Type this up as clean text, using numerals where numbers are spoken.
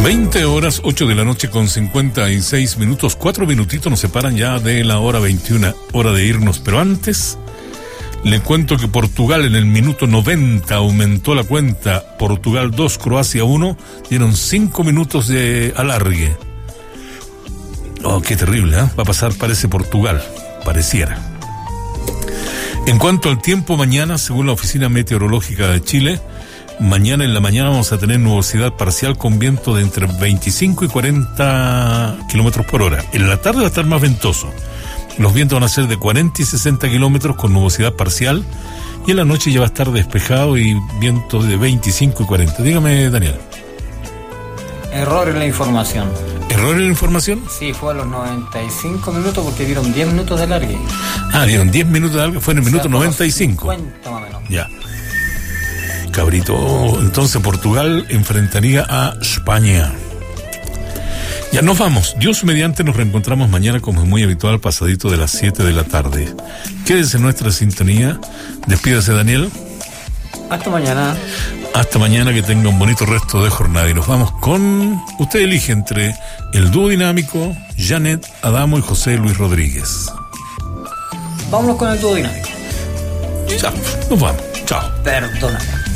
20 horas, 8 de la noche con 56 minutos, 4 minutitos nos separan ya de la hora 21, hora de irnos, pero antes le cuento que Portugal en el minuto 90 aumentó la cuenta, Portugal 2, Croacia 1, dieron 5 minutos de alargue. Oh, qué terrible, ¿eh? Va a pasar, parece Portugal, pareciera. En cuanto al tiempo mañana, según la Oficina Meteorológica de Chile, mañana en la mañana vamos a tener nubosidad parcial con viento de entre 25 y 40 kilómetros por hora. En la tarde va a estar más ventoso. Los vientos van a ser de 40 y 60 kilómetros con nubosidad parcial. Y en la noche ya va a estar despejado y viento de 25 y 40. Dígame, Daniel. Error en la información. ¿Error en la información? Sí, fue a los 95 minutos porque dieron 10 minutos de alargue. Ah, dieron 10 minutos de alargue, fue en el minuto 95. 50 más o menos. Ya. Cabrito, entonces Portugal enfrentaría a España. Ya nos vamos. Dios mediante, nos reencontramos mañana como es muy habitual, pasadito de las 7 de la tarde. Quédese en nuestra sintonía. Despídase, Daniel. Hasta mañana. Hasta mañana, que tenga un bonito resto de jornada. Y nos vamos con... Usted elige entre el dúo dinámico, Janet Adamo y José Luis Rodríguez. Vámonos con el dúo dinámico. Ya, nos vamos. Chao. Perdóname.